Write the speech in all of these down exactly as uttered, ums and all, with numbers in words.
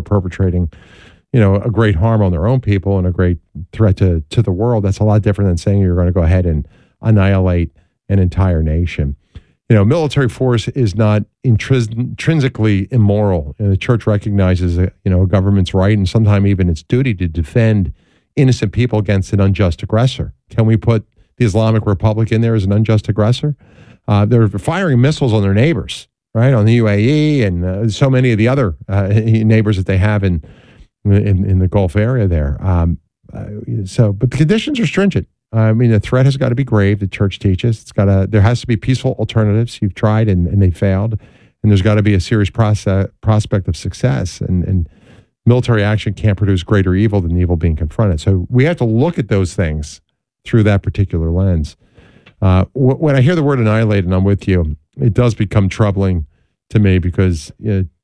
are perpetrating, you know, a great harm on their own people and a great threat to, to the world. That's a lot different than saying you're going to go ahead and annihilate an entire nation. You know, military force is not intris- intrinsically immoral. And the church recognizes, you know, a government's right and sometimes even its duty to defend innocent people against an unjust aggressor. Can we put the Islamic Republic in there as an unjust aggressor? Uh, they're firing missiles on their neighbors, right, on the U A E and uh, so many of the other uh, neighbors that they have in in, in the Gulf area there. Um, uh, so, but the conditions are stringent. I mean, the threat has got to be grave. The church teaches it's got to. There has to be peaceful alternatives. You've tried and, and they failed, and there's got to be a serious process, prospect of success. And, and military action can't produce greater evil than the evil being confronted. So we have to look at those things through that particular lens. Uh, w- when I hear the word annihilate, and I'm with you, it does become troubling to me because. You know,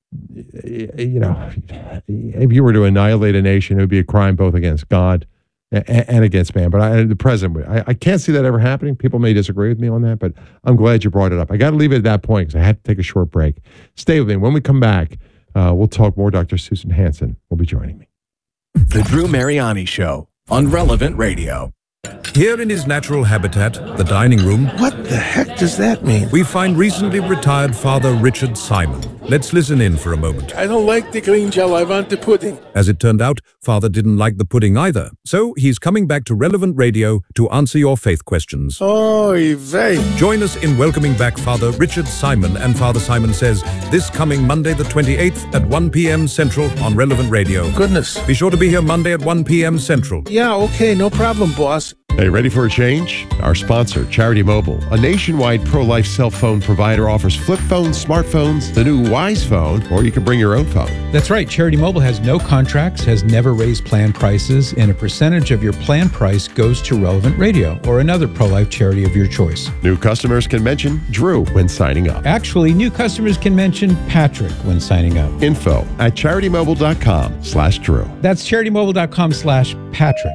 You know, if you were to annihilate a nation, it would be a crime both against God and against man. But I, the president, I, I can't see that ever happening. People may disagree with me on that, but I'm glad you brought it up. I got to leave it at that point because I had to take a short break. Stay with me. When we come back, uh, we'll talk more. Doctor Susan Hansen will be joining me. The Drew Mariani Show on Relevant Radio. Here in his natural habitat, the dining room, what the heck does that mean? we find recently retired Father Richard Simon. Let's listen in for a moment. I don't like the green gel, I want the pudding. As it turned out, Father didn't like the pudding either, so he's coming back to Relevant Radio to answer your faith questions. Oy vey. Join us in welcoming back Father Richard Simon and Father Simon Says this coming Monday the twenty-eighth at one p.m. Central on Relevant Radio. Goodness. Be sure to be here Monday at one p.m. Central. Yeah, okay, no problem, boss. Hey, ready for a change? Our sponsor, Charity Mobile, a nationwide pro-life cell phone provider, offers flip phones, smartphones, the new Wise phone, or you can bring your own phone. That's right. Charity Mobile has no contracts, has never raised plan prices, and a percentage of your plan price goes to Relevant Radio or another pro-life charity of your choice. New customers can mention Drew when signing up. Actually, new customers can mention Patrick when signing up. Info at charitymobile.com slash Drew. That's charitymobile.com slash Patrick.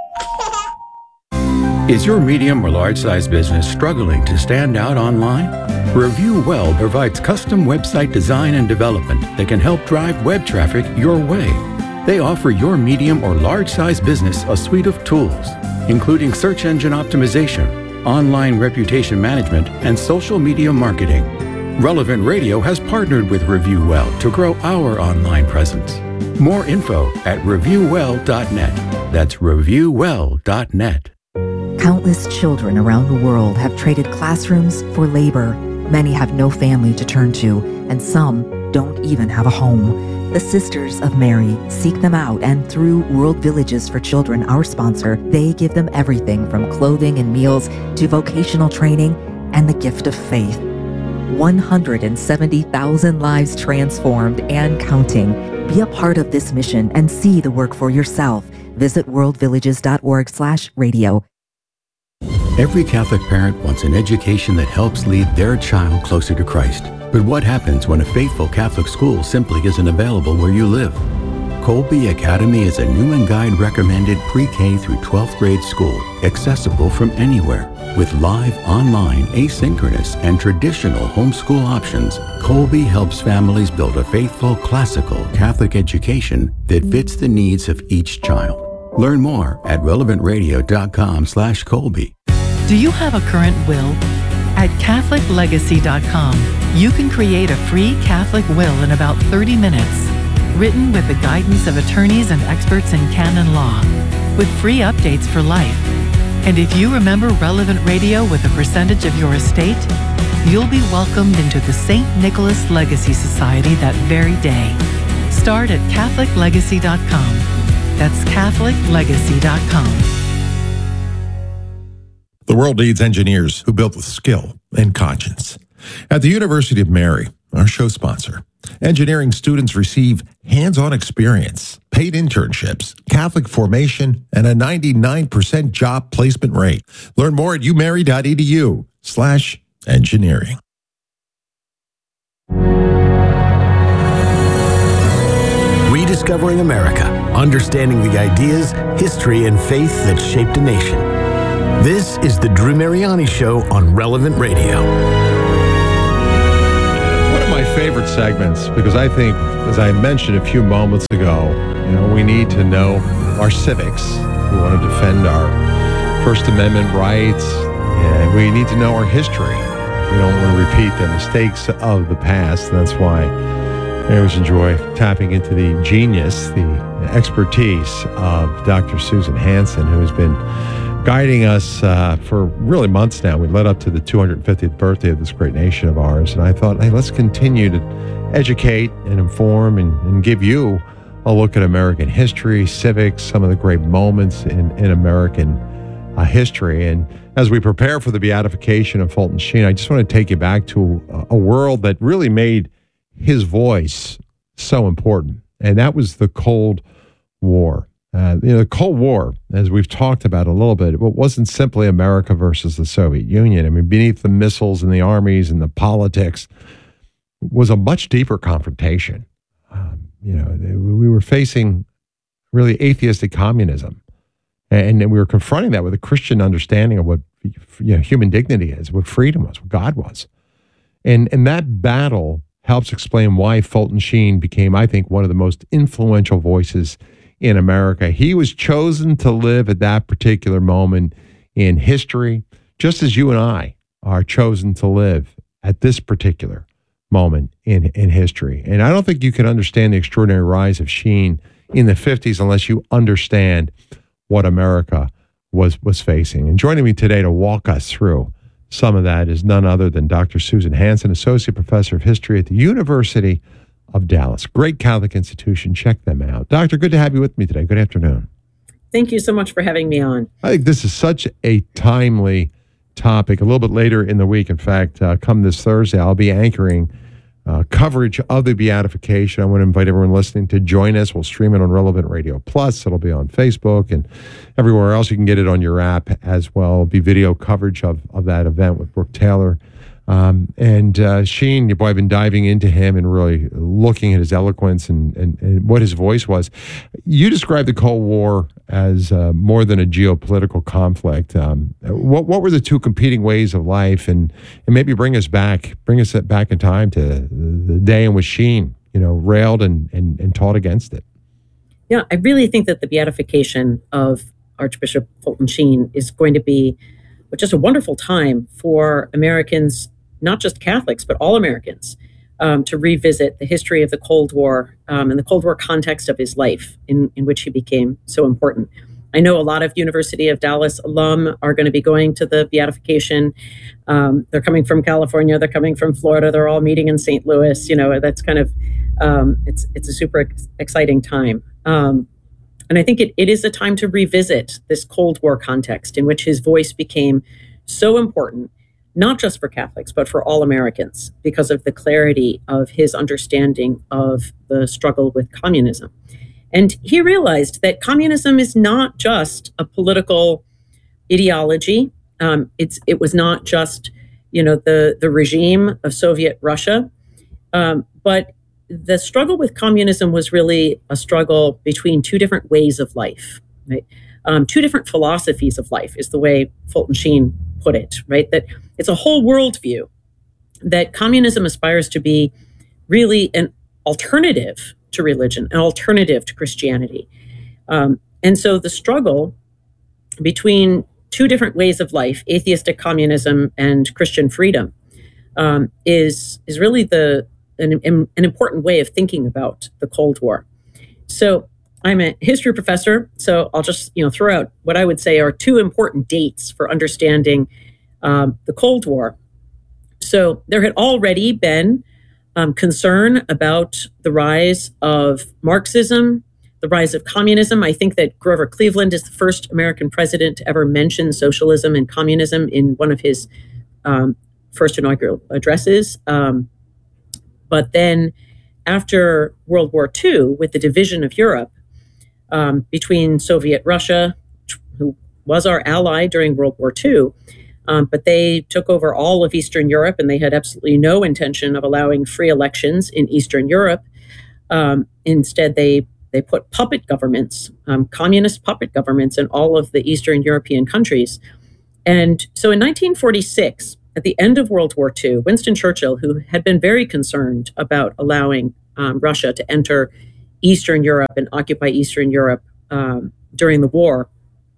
Is your medium or large size business struggling to stand out online? Review Well provides custom website design and development that can help drive web traffic your way. They offer your medium or large size business a suite of tools, including search engine optimization, online reputation management, and social media marketing. Relevant Radio has partnered with Review Well to grow our online presence. More info at review well dot net. That's review well dot net. Countless children around the world have traded classrooms for labor. Many have no family to turn to, and some don't even have a home. The Sisters of Mary seek them out, and through World Villages for Children, our sponsor, they give them everything from clothing and meals to vocational training and the gift of faith. one hundred seventy thousand lives transformed and counting. Be a part of this mission and see the work for yourself. Visit world villages dot org slash radio. Every Catholic parent wants an education that helps lead their child closer to Christ. But what happens when a faithful Catholic school simply isn't available where you live? Colby Academy is a Newman Guide recommended pre-K through twelfth grade school, accessible from anywhere. With live, online, asynchronous, and traditional homeschool options, Colby helps families build a faithful, classical Catholic education that fits the needs of each child. Learn more at relevant radio dot com slash Colby. Do you have a current will? At catholic legacy dot com, you can create a free Catholic will in about thirty minutes, written with the guidance of attorneys and experts in canon law, with free updates for life. And if you remember Relevant Radio with a percentage of your estate, you'll be welcomed into the Saint Nicholas Legacy Society that very day. Start at catholic legacy dot com. That's catholic legacy dot com. The world needs engineers who build with skill and conscience. At the University of Mary, our show sponsor, engineering students receive hands-on experience, paid internships, Catholic formation, and a ninety-nine percent job placement rate. Learn more at umary dot e d u slash engineering. Rediscovering America, understanding the ideas, history, and faith that shaped a nation. This is the Drew Mariani Show on Relevant Radio. One of my favorite segments because I think, as I mentioned a few moments ago, you know, we need to know our civics. We want to defend our First Amendment rights, and we need to know our history. We don't want to repeat the mistakes of the past. That's why I always enjoy tapping into the genius, the expertise of Doctor Susan Hansen, who has been guiding us uh, for really months now. We led up to the two hundred fiftieth birthday of this great nation of ours, and I thought, hey, let's continue to educate and inform and, and give you a look at American history, civics, some of the great moments in, in American uh, history. And as we prepare for the beatification of Fulton Sheen, I just want to take you back to a, a world that really made his voice so important, and that was the Cold War. Uh, you know, the Cold War, as we've talked about a little bit, it wasn't simply America versus the Soviet Union. I mean, beneath the missiles and the armies and the politics was a much deeper confrontation. Um, you know, we were facing really atheistic communism, and, and we were confronting that with a Christian understanding of what, you know, human dignity is, what freedom was, what God was. And, and that battle helps explain why Fulton Sheen became, I think, one of the most influential voices in America. He was chosen to live at that particular moment in history, just as you and I are chosen to live at this particular moment in, in history. And I don't think you can understand the extraordinary rise of Sheen in the fifties unless you understand what America was, was facing. And joining me today to walk us through some of that is none other than Doctor Susan Hansen, Associate Professor of History at the University of Dallas. Great Catholic institution. Check them out. Doctor, good to have you with me today. Good afternoon. Thank you so much for having me on. I think this is such a timely topic. A little bit later in the week, in fact, uh, come this Thursday, I'll be anchoring uh, coverage of the beatification. I want to invite everyone listening to join us. We'll stream it on Relevant Radio Plus. It'll be on Facebook and everywhere else. You can get it on your app as well. It'll be video coverage of, of that event with Brooke Taylor. Um, and uh, Sheen, boy, I've been diving into him and really looking at his eloquence and, and, and what his voice was. You described the Cold War as uh, more than a geopolitical conflict. Um, what what were the two competing ways of life, and and maybe bring us back, bring us back in time to the day in which Sheen, you know, railed and and, and taught against it. Yeah, I really think that the beatification of Archbishop Fulton Sheen is going to be just a wonderful time for Americans, not just Catholics, but all Americans, um, to revisit the history of the Cold War um, and the Cold War context of his life in, in which he became so important. I know a lot of University of Dallas alum are going to be going to the beatification. Um, they're coming from California, they're coming from Florida, they're all meeting in Saint Louis. You know, that's kind of, um, it's it's a super ex- exciting time. Um, and I think it, it is a time to revisit this Cold War context in which his voice became so important, not just for Catholics, but for all Americans, because of the clarity of his understanding of the struggle with communism. And he realized that communism is not just a political ideology. Um, it's it was not just, you know, the, the regime of Soviet Russia, um, but the struggle with communism was really a struggle between two different ways of life, right? Um, two different philosophies of life is the way Fulton Sheen put it, right? That it's a whole worldview, that communism aspires to be really an alternative to religion, an alternative to Christianity. Um, and so the struggle between two different ways of life, atheistic communism and Christian freedom, um, is, is really the an, an important way of thinking about the Cold War. So I'm a history professor, so I'll just, you know, throw out what I would say are two important dates for understanding um, the Cold War. So there had already been um, concern about the rise of Marxism, the rise of communism. I think that Grover Cleveland is the first American president to ever mention socialism and communism in one of his um, first inaugural addresses. Um, but then after World War Two, with the division of Europe, Um, between Soviet Russia, who was our ally during World War Two, um, but they took over all of Eastern Europe, and they had absolutely no intention of allowing free elections in Eastern Europe. Um, instead, they they put puppet governments, um, communist puppet governments in all of the Eastern European countries. And so in nineteen forty-six, at the end of World War Two, Winston Churchill, who had been very concerned about allowing um, Russia to enter Eastern Europe and occupy Eastern Europe um, during the war,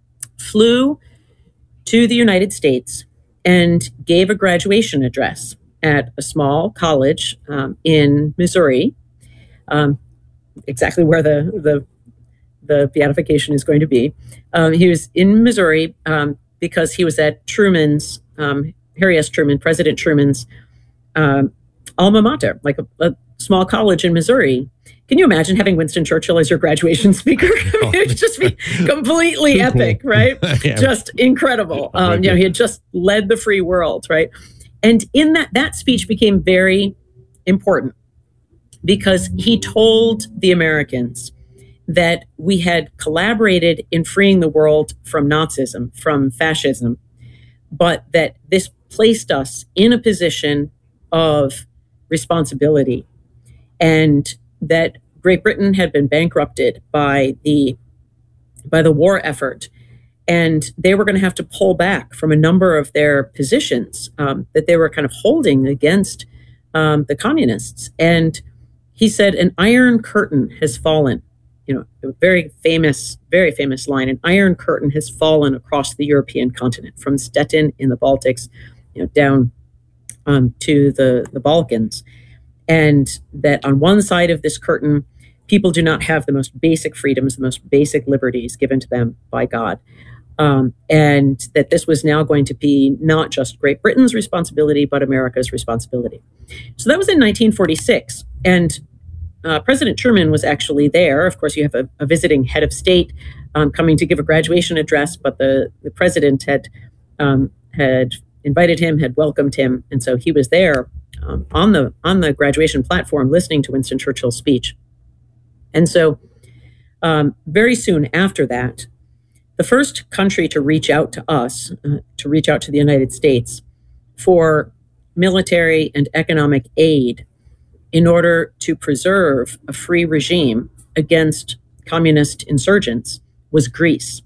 flew to the United States and gave a graduation address at a small college um, in Missouri, um, exactly where the, the the beatification is going to be. Um, he was in Missouri um, because he was at Truman's, um, Harry S. Truman, President Truman's um, alma mater, like a, a small college in Missouri. Can you imagine having Winston Churchill as your graduation speaker? I mean, it would just be completely epic, right? Yeah. Just incredible. Um, you know, he had just led the free world, right? And in that, that speech became very important because he told the Americans that we had collaborated in freeing the world from Nazism, from fascism, but that this placed us in a position of responsibility, and that Great Britain had been bankrupted by the by the war effort, and they were going to have to pull back from a number of their positions um, that they were kind of holding against um, the communists. And he said, an iron curtain has fallen. You know, a very famous, very famous line, an iron curtain has fallen across the European continent from Stettin in the Baltics, you know, down um, to the, the Balkans. And that on one side of this curtain, people do not have the most basic freedoms, the most basic liberties given to them by God. Um, and that this was now going to be not just Great Britain's responsibility, but America's responsibility. So that was in nineteen forty-six. And Uh, President Truman was actually there. Of course, you have a, a visiting head of state um, coming to give a graduation address, but the, the president had um, had invited him, had welcomed him, and so he was there um, on the on the graduation platform, listening to Winston Churchill's speech. And so, um, very soon after that, the first country to reach out to us, uh, to reach out to the United States for military and economic aid in order to preserve a free regime against communist insurgents, was Greece.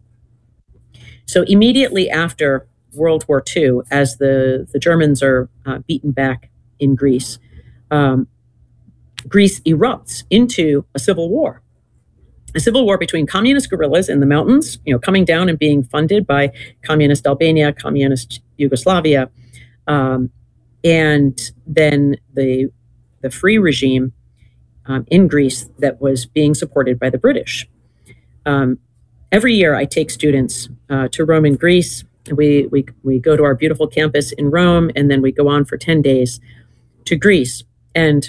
So immediately after World War Two, as the, the Germans are uh, beaten back in Greece, um, Greece erupts into a civil war. A civil war between communist guerrillas in the mountains, you know, coming down and being funded by communist Albania, communist Yugoslavia, um, and then the the free regime um, in Greece that was being supported by the British. Um, every year I take students uh, to Rome and Greece. We, we, we go to our beautiful campus in Rome, and then we go on for ten days to Greece. And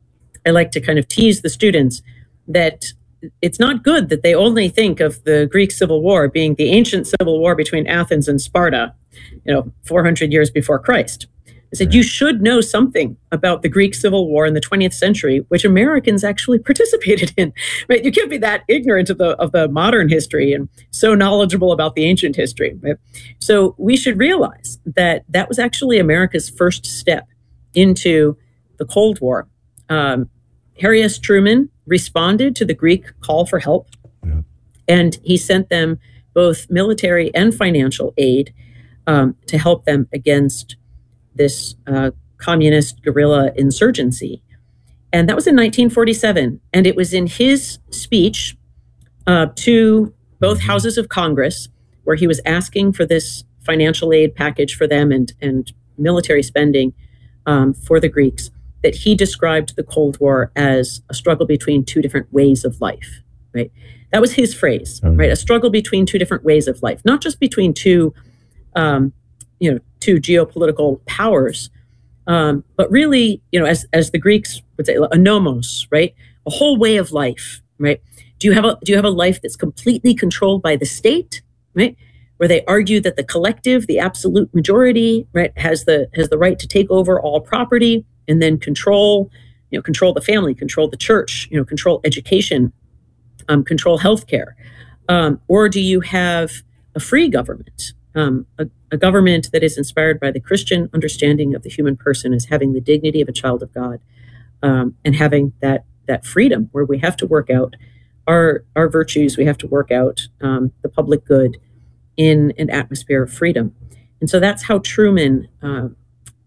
I like to kind of tease the students that it's not good that they only think of the Greek Civil War being the ancient civil war between Athens and Sparta, you know, four hundred years before Christ. I said, you should know something about the Greek Civil War in the twentieth century, which Americans actually participated in, right? You can't be that ignorant of the of the modern history and so knowledgeable about the ancient history, right? So we should realize that that was actually America's first step into the Cold War. Um, Harry S. Truman responded to the Greek call for help, yeah. and he sent them both military and financial aid um, to help them against this uh, communist guerrilla insurgency. And that was in nineteen forty-seven. And it was in his speech uh, to both houses of Congress, where he was asking for this financial aid package for them and, and military spending um, for the Greeks, that he described the Cold War as a struggle between two different ways of life, right? That was his phrase, okay. right? A struggle between two different ways of life, not just between two um, you know, two geopolitical powers, um, but really, you know, as as the Greeks would say, a nomos, right? A whole way of life, right? Do you have a do you have a life that's completely controlled by the state, right? Where they argue that the collective, the absolute majority, right, has the has the right to take over all property and then control, you know, control the family, control the church, you know, control education, um, control healthcare, um, or do you have a free government? Um, a, a government that is inspired by the Christian understanding of the human person as having the dignity of a child of God, um, and having that that freedom where we have to work out our our virtues, we have to work out um, the public good in an atmosphere of freedom. And so that's how Truman uh,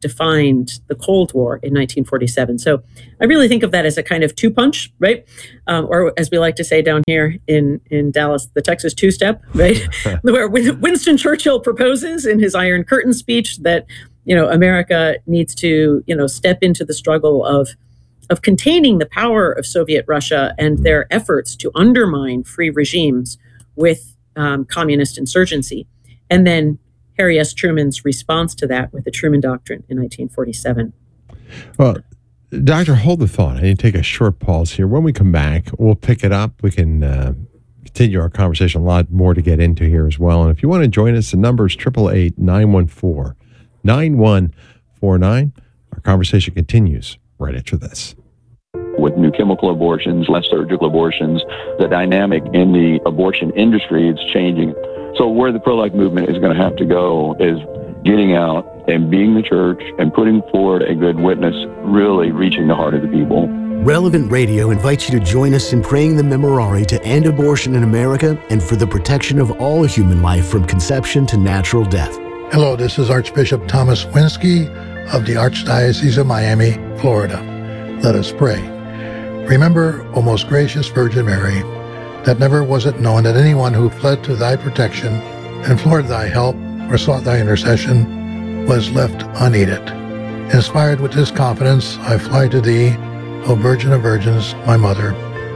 defined the Cold War in nineteen forty-seven. So I really think of that as a kind of two-punch, right? Um, or as we like to say down here in, in Dallas, the Texas two-step, right? Where Winston Churchill proposes in his Iron Curtain speech that, you know, America needs to, you know, step into the struggle of of containing the power of Soviet Russia and their efforts to undermine free regimes with um, communist insurgency. And then Harry S. Truman's response to that with the Truman Doctrine in nineteen forty-seven. Well, Doctor, hold the thought. I need to take a short pause here. When we come back, we'll pick it up. We can uh, continue our conversation. A lot more to get into here as well. And if you want to join us, the number is eight eight eight, nine one four, nine one four nine. Our conversation continues right after this. With new chemical abortions, less surgical abortions, the dynamic in the abortion industry is changing. So where the pro-life movement is going to have to go is getting out and being the church and putting forward a good witness, really reaching the heart of the people. Relevant Radio invites you to join us in praying the Memorare to end abortion in America and for the protection of all human life from conception to natural death. Hello, this is Archbishop Thomas Winsky of the Archdiocese of Miami, Florida. Let us pray. Remember, O most gracious Virgin Mary, that never was it known that anyone who fled to thy protection, implored thy help, or sought thy intercession, was left unaided. Inspired with this confidence, I fly to thee, O Virgin of Virgins, my Mother.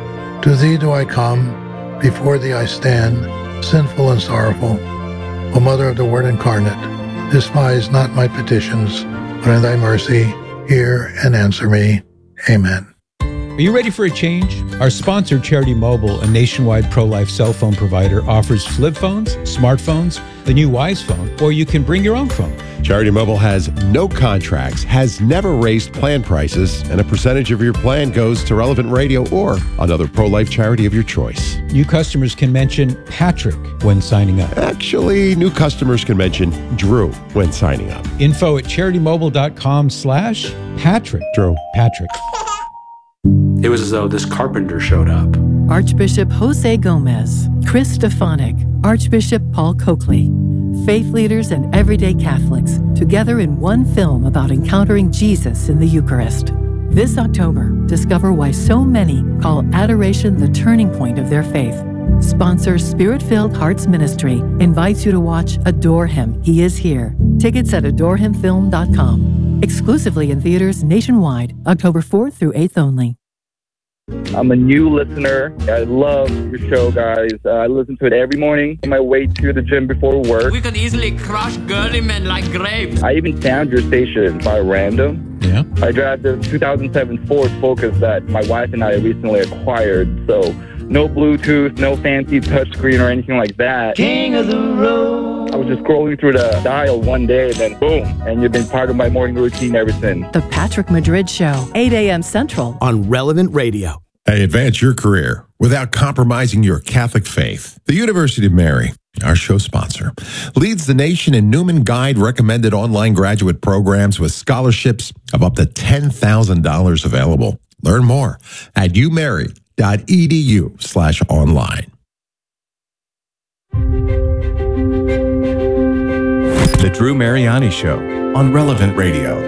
To thee do I come, before thee I stand, sinful and sorrowful. O Mother of the Word incarnate, despise not my petitions, but in thy mercy hear and answer me. Amen. Are you ready for a change? Our sponsor, Charity Mobile, a nationwide pro-life cell phone provider, offers flip phones, smartphones, the new Wise phone, or you can bring your own phone. Charity Mobile has no contracts, has never raised plan prices, and a percentage of your plan goes to Relevant Radio or another pro-life charity of your choice. New customers can mention Patrick when signing up. Actually, new customers can mention Drew when signing up. Info at charitymobile.com slash Patrick. Drew. Patrick. It was as though this carpenter showed up. Archbishop Jose Gomez, Chris Stefanik, Archbishop Paul Coakley, faith leaders and everyday Catholics together in one film about encountering Jesus in the Eucharist. This October, discover why so many call adoration the turning point of their faith. Sponsor Spirit-Filled Hearts Ministry invites you to watch Adore Him, He Is Here. Tickets at adore him film dot com. Exclusively in theaters nationwide, October fourth through eighth only. I'm a new listener. I love your show, guys. Uh, I listen to it every morning on my way to the gym before work. We could easily crush girly men like grapes. I even found your station by random. Yeah. I drive the two thousand seven Ford Focus that my wife and I recently acquired. So no Bluetooth, no fancy touchscreen or anything like that. King of the road. I was just scrolling through the dial one day and then boom, and you've been part of my morning routine ever since. The Patrick Madrid Show, eight a.m. Central. On Relevant Radio. Hey, advance your career without compromising your Catholic faith. The University of Mary, our show sponsor, leads the nation in Newman Guide recommended online graduate programs with scholarships of up to ten thousand dollars available. Learn more at umary.edu slash online. The Drew Mariani Show on Relevant Radio.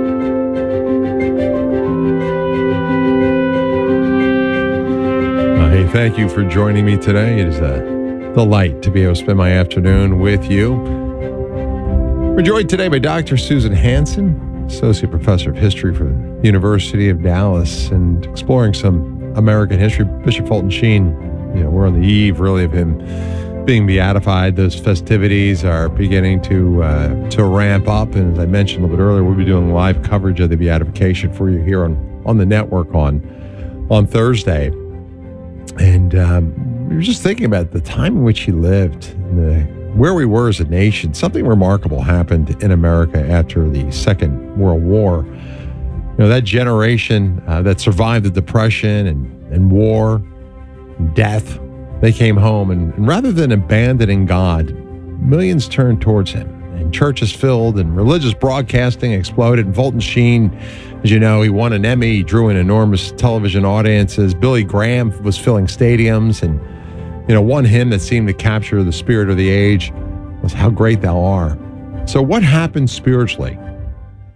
Uh, hey, thank you for joining me today. It is a delight to be able to spend my afternoon with you. We're joined today by Doctor Susan Hansen, Associate Professor of History for the University of Dallas, and exploring some American history. Bishop Fulton Sheen, you know, we're on the eve, really, of him being beatified. Those festivities are beginning to uh, to ramp up, and as I mentioned a little bit earlier, we'll be doing live coverage of the beatification for you here on, on the network on on Thursday. And um, we were just thinking about the time in which he lived, and the, where we were as a nation. Something remarkable happened in America after the Second World War. You know, that generation uh, that survived the Depression and, and war and death, they came home, and, and rather than abandoning God, millions turned towards him, and churches filled, and religious broadcasting exploded. And Fulton Sheen, as you know, he won an Emmy, he drew in enormous television audiences. Billy Graham was filling stadiums, and you know, one hymn that seemed to capture the spirit of the age was "How Great Thou Art." So what happened spiritually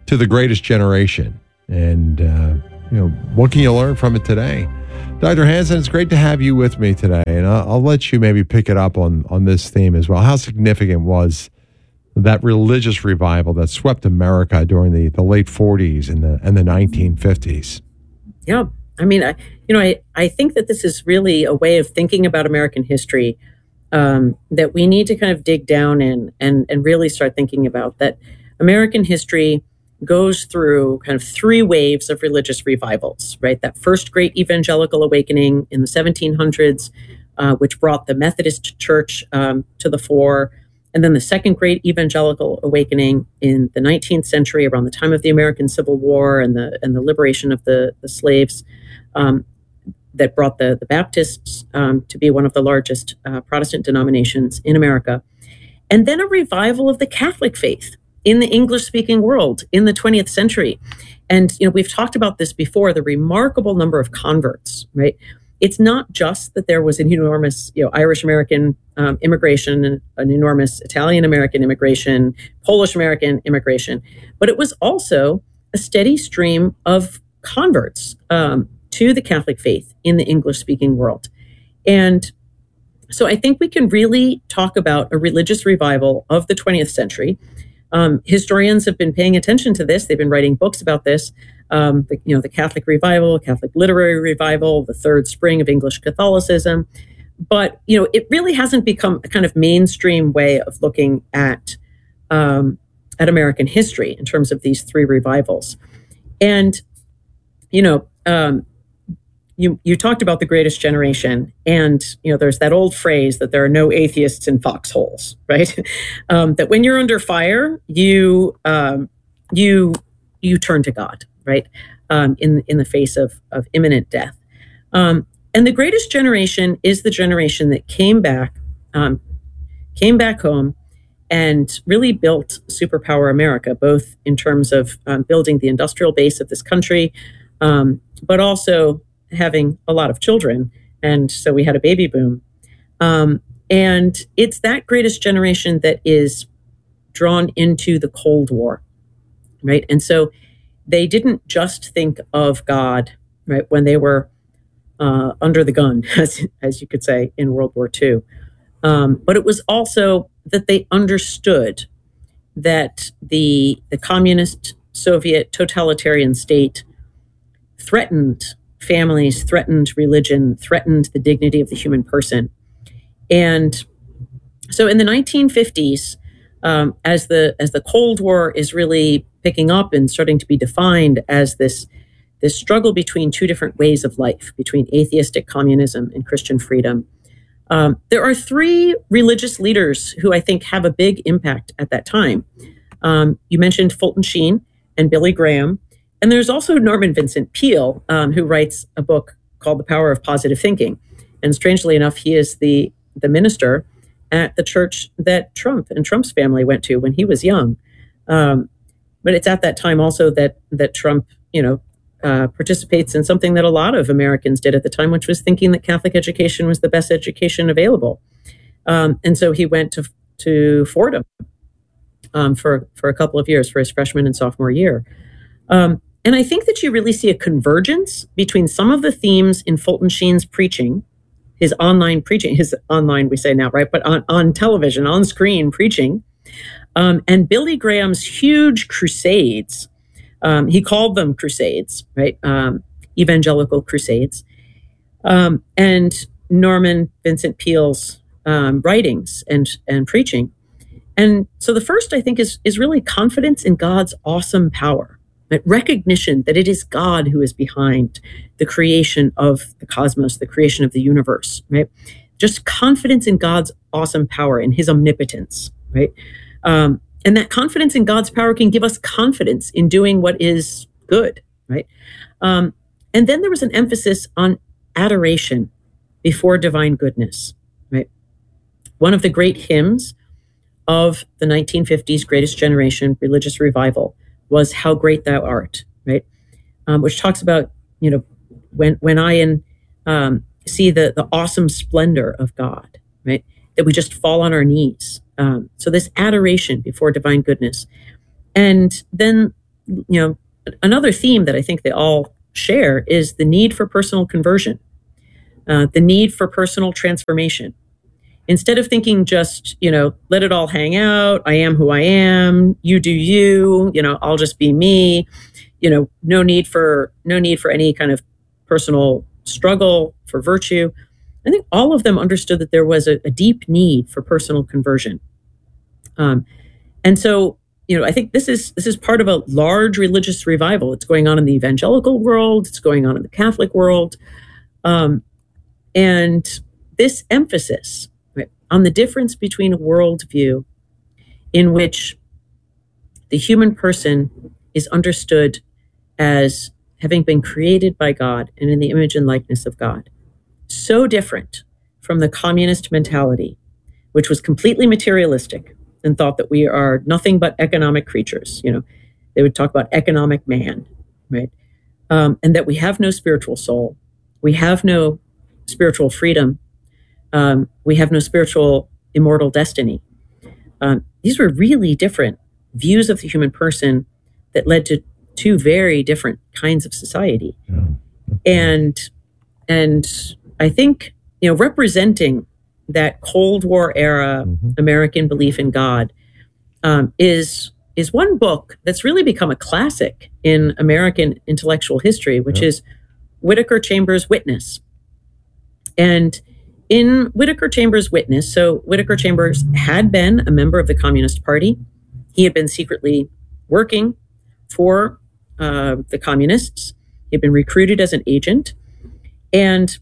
to the greatest generation. And, uh, you know, what can you learn from it today? Doctor Hansen, it's great to have you with me today. And I'll, I'll let you maybe pick it up on, on this theme as well. How significant was that religious revival that swept America during the, the late forties and the, and the nineteen fifties? Yeah. I mean, I, you know, I, I think that this is really a way of thinking about American history um, that we need to kind of dig down in and, and really start thinking about. That American history goes through kind of three waves of religious revivals, right? That first great evangelical awakening in the seventeen hundreds, uh, which brought the Methodist Church um, to the fore. And then the second great evangelical awakening in the nineteenth century, around the time of the American Civil War and the and the liberation of the, the slaves, um, that brought the, the Baptists um, to be one of the largest uh, Protestant denominations in America. And then a revival of the Catholic faith in the English-speaking world in the twentieth century. And, you know, we've talked about this before, the remarkable number of converts, right? It's not just that there was an enormous, you know, Irish-American um, immigration, an enormous Italian-American immigration, Polish-American immigration, but it was also a steady stream of converts um, to the Catholic faith in the English-speaking world. And so I think we can really talk about a religious revival of the twentieth century. Um, historians have been paying attention to this. They've been writing books about this. Um, the, you know, the Catholic revival, Catholic literary revival, the third spring of English Catholicism. But, you know, it really hasn't become a kind of mainstream way of looking at, um, at American history in terms of these three revivals. And, you know, um, you, you talked about the greatest generation, and, you know, there's that old phrase that there are no atheists in foxholes, right? um, that when you're under fire, you, um, you, you turn to God, right? Um, in, in the face of, of imminent death. Um, and the greatest generation is the generation that came back, um, came back home and really built superpower America, both in terms of um, building the industrial base of this country, um, but also having a lot of children. And so we had a baby boom. Um, and it's that greatest generation that is drawn into the Cold War, right? And so they didn't just think of God, right, when they were uh, under the gun, as, as you could say, in World War Two. Um, but it was also that they understood that the, the communist Soviet totalitarian state threatened families, threatened religion, threatened the dignity of the human person. And so in the nineteen fifties, um, as the as the Cold War is really picking up and starting to be defined as this, this struggle between two different ways of life, between atheistic communism and Christian freedom, um, there are three religious leaders who I think have a big impact at that time. Um, you mentioned Fulton Sheen and Billy Graham. And there's also Norman Vincent Peale, um, who writes a book called The Power of Positive Thinking. And strangely enough, he is the, the minister at the church that Trump and Trump's family went to when he was young. Um, but it's at that time also that that Trump, you know, uh, participates in something that a lot of Americans did at the time, which was thinking that Catholic education was the best education available. Um, and so he went to to Fordham um, for for a couple of years for his freshman and sophomore year. Um, And I think that you really see a convergence between some of the themes in Fulton Sheen's preaching, his online preaching, his online, we say now, right? But on, on television, on screen preaching, um, and Billy Graham's huge crusades. Um, he called them crusades, right? Um, evangelical crusades. Um, and Norman Vincent Peale's um, writings and, and preaching. And so the first, I think, is, is really confidence in God's awesome power. That recognition that it is God who is behind the creation of the cosmos, the creation of the universe, right? Just confidence in God's awesome power and his omnipotence, right? Um, and that confidence in God's power can give us confidence in doing what is good, right? Um, and then there was an emphasis on adoration before divine goodness, right? One of the great hymns of the nineteen fifties Greatest Generation religious revival was How Great Thou Art, right? Um, which talks about, you know, when when I in, um, see the, the awesome splendor of God, right? That we just fall on our knees. Um, so this adoration before divine goodness. And then you know, another theme that I think they all share is the need for personal conversion, uh, the need for personal transformation. Instead of thinking just, you know, let it all hang out, I am who I am, you do you, you know, I'll just be me, you know, no need for no need for any kind of personal struggle for virtue. I think all of them understood that there was a, a deep need for personal conversion. Um, and so, you know, I think this is this is part of a large religious revival. It's going on in the evangelical world. It's going on in the Catholic world. Um, and this emphasis, right, on the difference between a worldview in which the human person is understood as having been created by God and in the image and likeness of God, so different from the communist mentality, which was completely materialistic and thought that we are nothing but economic creatures. You know, they would talk about economic man, right? Um, and that we have no spiritual soul, we have no spiritual freedom, um, we have no spiritual immortal destiny. Um, these were really different views of the human person that led to two very different kinds of society. Yeah. And and I think, you know, representing that Cold War era Mm-hmm. American belief in God um, is is one book that's really become a classic in American intellectual history, which Yeah. is Whittaker Chambers' Witness. And in Whittaker Chambers' Witness, so Whittaker Chambers had been a member of the Communist Party. He had been secretly working for uh, the communists. He had been recruited as an agent. And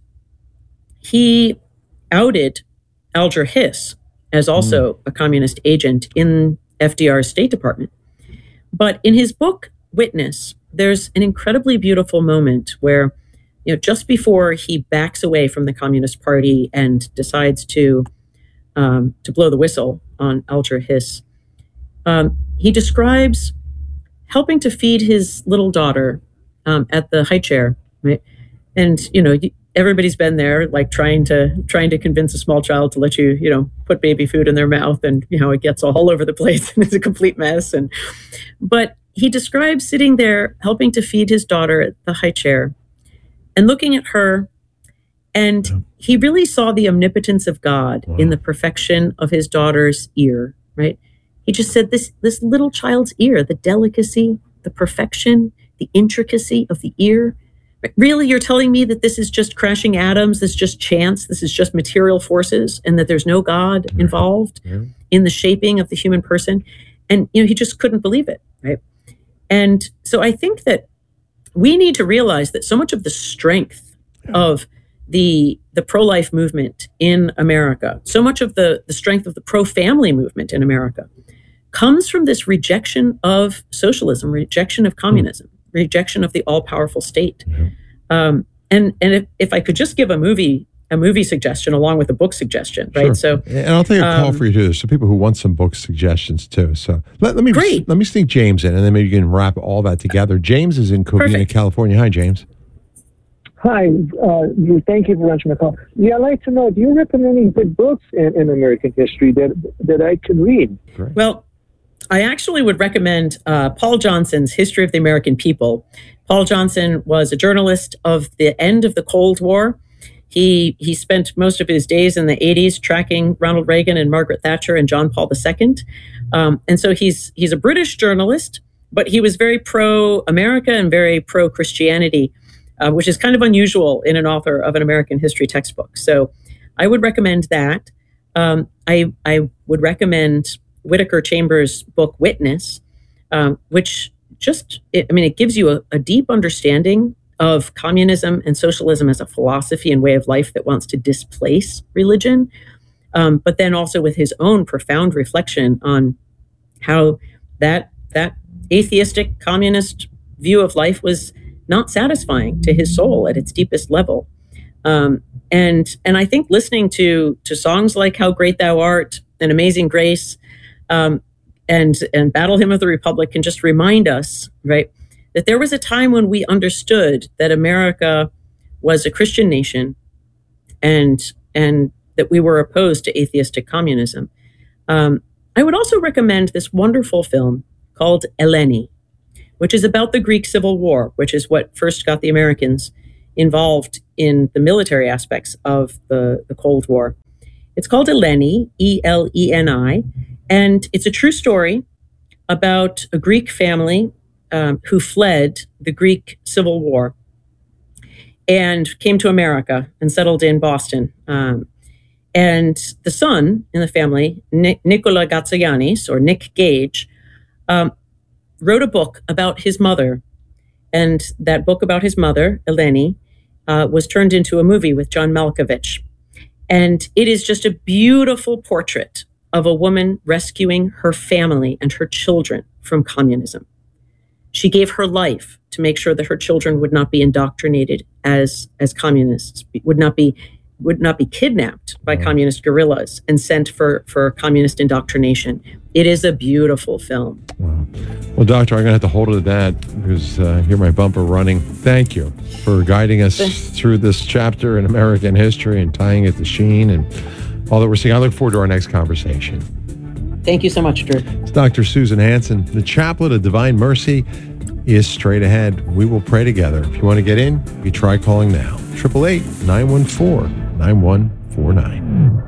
he outed Alger Hiss as also a communist agent in F D R's State Department. But in his book, Witness, there's an incredibly beautiful moment where, you know, just before he backs away from the Communist Party and decides to um, to blow the whistle on Alger Hiss, um, he describes helping to feed his little daughter um, at the high chair, right? And, you know, everybody's been there, like trying to trying to convince a small child to let you, you know, put baby food in their mouth, and, you know, it gets all over the place and it's a complete mess. And but he describes sitting there helping to feed his daughter at the high chair and looking at her, and yeah. he really saw the omnipotence of God wow. in the perfection of his daughter's ear, right? He just said this this little child's ear, the delicacy, the perfection, the intricacy of the ear. Really, you're telling me that this is just crashing atoms, this is just chance, this is just material forces, and that there's no God involved yeah. in the shaping of the human person? And, you know, he just couldn't believe it, right? And so I think that we need to realize that so much of the strength yeah. of the the pro-life movement in America, so much of the, the strength of the pro-family movement in America comes from this rejection of socialism, rejection of communism, mm. rejection of the all-powerful state. Yeah. Um, and and if, if I could just give a movie a movie suggestion along with a book suggestion, right? Sure. So, and I'll take a call um, for you too. There's some people who want some book suggestions too. So let, let me great. let me sneak James in, and then maybe you can wrap all that together. James is in Covina, Perfect. California. Hi, James. Hi, uh, thank you for answering my call. Yeah, I'd like to know, do you recommend any good books in, in American history that that I could read? Great. Well, I actually would recommend uh, Paul Johnson's History of the American People. Paul Johnson was a journalist of the end of the Cold War. He he spent most of his days in the eighties tracking Ronald Reagan and Margaret Thatcher and John Paul the Second. Um, and so he's he's a British journalist, but he was very pro-America and very pro-Christianity, uh, which is kind of unusual in an author of an American history textbook. So I would recommend that. Um, I I would recommend Whittaker Chambers' book, Witness, um, which just, it, I mean, it gives you a, a deep understanding of communism and socialism as a philosophy and way of life that wants to displace religion, um, but then also with his own profound reflection on how that that atheistic communist view of life was not satisfying to his soul at its deepest level. Um, and and I think listening to to songs like How Great Thou Art and Amazing Grace, um, and and Battle Hymn of the Republic can just remind us, right, that there was a time when we understood that America was a Christian nation, and and that we were opposed to atheistic communism. Um, I would also recommend this wonderful film called Eleni, which is about the Greek Civil War, which is what first got the Americans involved in the military aspects of the, the Cold War. It's called Eleni, E L E N I, and it's a true story about a Greek family um, who fled the Greek Civil War and came to America and settled in Boston. Um, and the son in the family, Ni- Nicola Gatsayanis, or Nick Gage, um, wrote a book about his mother. And that book about his mother, Eleni, uh, was turned into a movie with John Malkovich. And it is just a beautiful portrait of a woman rescuing her family and her children from communism. She gave her life to make sure that her children would not be indoctrinated as, as communists, would not be would not be kidnapped by communist guerrillas and sent for, for communist indoctrination. It is a beautiful film. Wow. Well, Doctor, I'm going to have to hold it at that because uh, I hear my bumper running. Thank you for guiding us through this chapter in American history and tying it to Sheen and all that we're seeing. I look forward to our next conversation. Thank you so much, Drew. It's Doctor Susan Hansen. The Chaplet of Divine Mercy is straight ahead. We will pray together. If you want to get in, you try calling now. eight eight eight, nine one four, nine one four nine.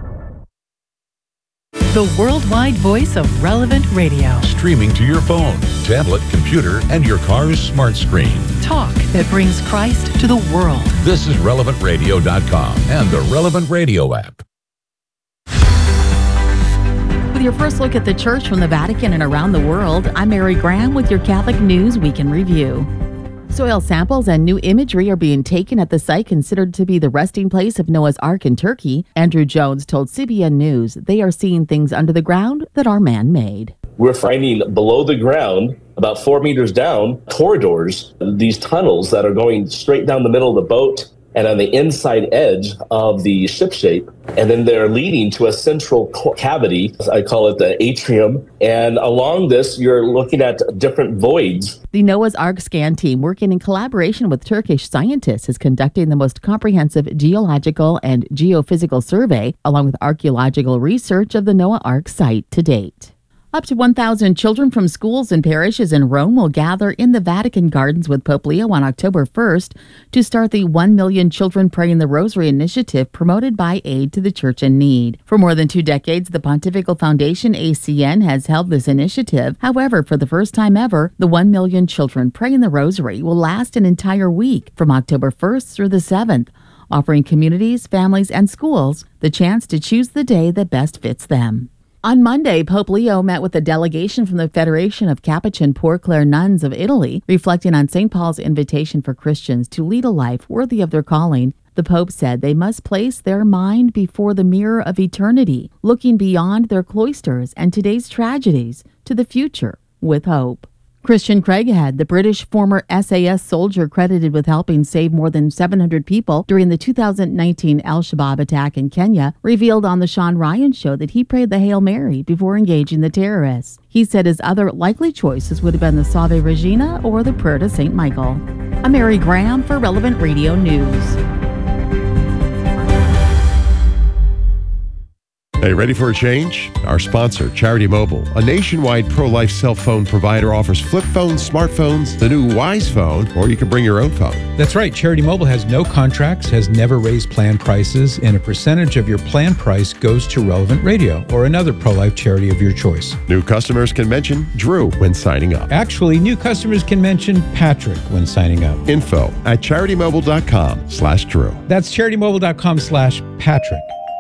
The worldwide voice of Relevant Radio. Streaming to your phone, tablet, computer, and your car's smart screen. Talk that brings Christ to the world. This is relevant radio dot com and the Relevant Radio app. With your first look at the church from the Vatican and around the world, I'm Mary Graham with your Catholic News Week in Review. Soil samples and new imagery are being taken at the site considered to be the resting place of Noah's Ark in Turkey. Andrew Jones told C B N News they are seeing things under the ground that are man-made. We're finding below the ground, about four meters down, corridors, these tunnels that are going straight down the middle of the boat and on the inside edge of the ship shape. And then they're leading to a central cavity. I call it the atrium. And along this, you're looking at different voids. The Noah's Ark scan team, working in collaboration with Turkish scientists, is conducting the most comprehensive geological and geophysical survey, along with archaeological research of the Noah Ark site to date. Up to one thousand children from schools and parishes in Rome will gather in the Vatican Gardens with Pope Leo on October first to start the one million Children Praying the Rosary initiative promoted by Aid to the Church in Need. For more than two decades, the Pontifical Foundation A C N has held this initiative. However, for the first time ever, the one million Children Praying the Rosary will last an entire week from October first through the seventh, offering communities, families, and schools the chance to choose the day that best fits them. On Monday, Pope Leo met with a delegation from the Federation of Capuchin Poor Clare Nuns of Italy, reflecting on Saint Paul's invitation for Christians to lead a life worthy of their calling. The Pope said they must place their mind before the mirror of eternity, looking beyond their cloisters and today's tragedies to the future with hope. Christian Craighead, the British former S A S soldier credited with helping save more than seven hundred people during the two thousand nineteen Al-Shabaab attack in Kenya, revealed on the Sean Ryan Show that he prayed the Hail Mary before engaging the terrorists. He said his other likely choices would have been the Salve Regina or the prayer to Saint Michael. I'm Mary Graham for Relevant Radio News. Hey, ready for a change? Our sponsor, Charity Mobile, a nationwide pro-life cell phone provider, offers flip phones, smartphones, the new Wise phone, or you can bring your own phone. That's right. Charity Mobile has no contracts, has never raised plan prices, and a percentage of your plan price goes to Relevant Radio or another pro-life charity of your choice. New customers can mention Drew when signing up. Actually, new customers can mention Patrick when signing up. Info at charitymobile.com slash Drew. That's charitymobile.com slash Patrick.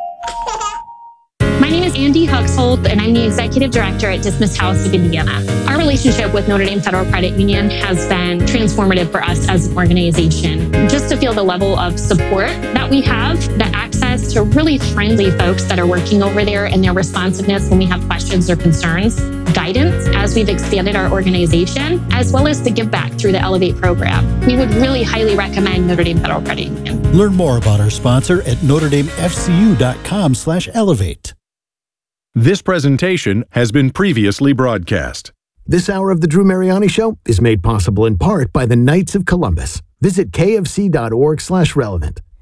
My name is Andy Huxhold, and I'm the Executive Director at Dismissed House of Indiana. Our relationship with Notre Dame Federal Credit Union has been transformative for us as an organization. Just to feel the level of support that we have, the access to really friendly folks that are working over there and their responsiveness when we have questions or concerns, guidance as we've expanded our organization, as well as the give back through the Elevate program. We would really highly recommend Notre Dame Federal Credit Union. Learn more about our sponsor at notre dame f c u dot com slash elevate. This presentation has been previously broadcast. This hour of the Drew Mariani Show is made possible in part by the Knights of Columbus. Visit kfc dot org slash relevant.